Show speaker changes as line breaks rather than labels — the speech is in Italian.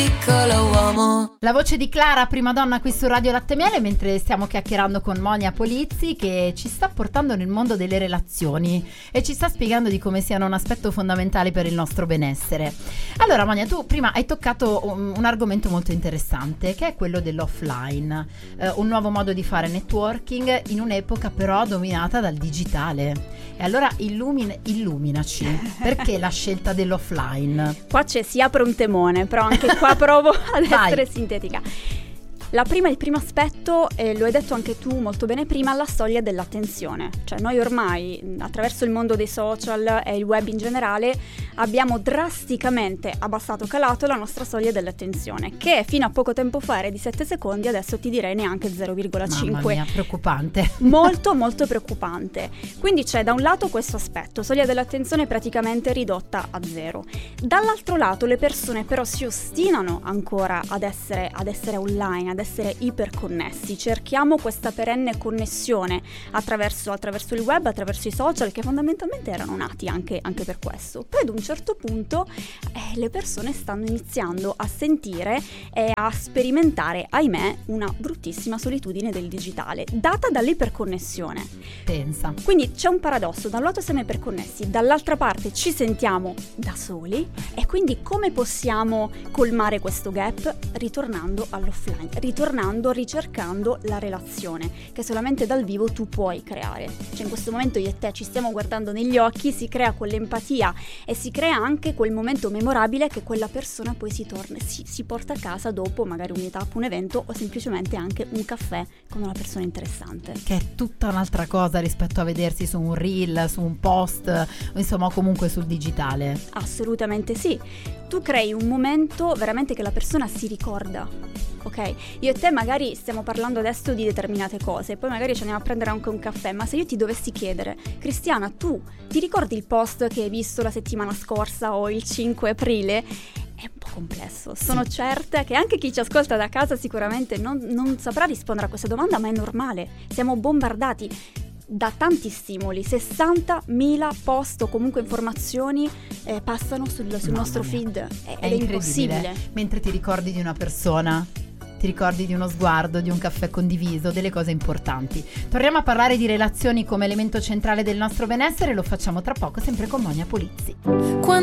piccolo uomo.
La voce di Clara, prima donna qui su Radio Latte Miele, mentre stiamo chiacchierando con Monia Polizzi, che ci sta portando nel mondo delle relazioni e ci sta spiegando di come siano un aspetto fondamentale per il nostro benessere. Allora Monia, tu prima hai toccato un argomento molto interessante, che è quello dell'offline, un nuovo modo di fare networking in un'epoca però dominata dal digitale. E allora illuminaci, perché la scelta dell'offline?
Qua si apre un temone, però anche qua provo ad essere sintetica. Il primo aspetto, lo hai detto anche tu molto bene prima, la soglia dell'attenzione. Cioè noi ormai, attraverso il mondo dei social e il web in generale, abbiamo drasticamente calato la nostra soglia dell'attenzione, che fino a poco tempo fa era di 7 secondi, adesso ti direi neanche 0,5.
Mamma mia, preoccupante.
Molto molto preoccupante. Quindi c'è da un lato questo aspetto, soglia dell'attenzione praticamente ridotta a 0. Dall'altro lato le persone però si ostinano ancora ad essere online, ad essere iperconnessi. Cerchiamo questa perenne connessione attraverso il web, attraverso i social, che fondamentalmente erano nati anche per questo. Poi ad un certo punto le persone stanno iniziando a sentire e a sperimentare, ahimè, una bruttissima solitudine del digitale, data dall'iperconnessione.
Pensa.
Quindi c'è un paradosso: da un lato siamo iperconnessi, dall'altra parte ci sentiamo da soli, e quindi come possiamo colmare questo gap? Ritornando all'offline, ricercando la relazione che solamente dal vivo tu puoi creare. Cioè in questo momento io e te ci stiamo guardando negli occhi, si crea quell'empatia e si crea anche quel momento memorabile che quella persona poi si porta a casa dopo magari un meetup, un evento o semplicemente anche un caffè con una persona interessante.
Che è tutta un'altra cosa rispetto a vedersi su un reel, su un post, o insomma comunque sul digitale.
Assolutamente sì. Tu crei un momento veramente che la persona si ricorda. Ok, io e te magari stiamo parlando adesso di determinate cose, poi magari ci andiamo a prendere anche un caffè, ma se io ti dovessi chiedere: Cristiana, tu ti ricordi il post che hai visto la settimana scorsa o il 5 aprile? È un po' complesso. Sono certa che anche chi ci ascolta da casa sicuramente non saprà rispondere a questa domanda, ma è normale. Siamo bombardati da tanti stimoli, 60.000 post o comunque informazioni passano sul nostro feed ed è impossibile.
Mentre ti ricordi di una persona, ti ricordi di uno sguardo, di un caffè condiviso, delle cose importanti. Torniamo a parlare di relazioni come elemento centrale del nostro benessere, lo facciamo tra poco sempre con Monia Polizzi.
Quando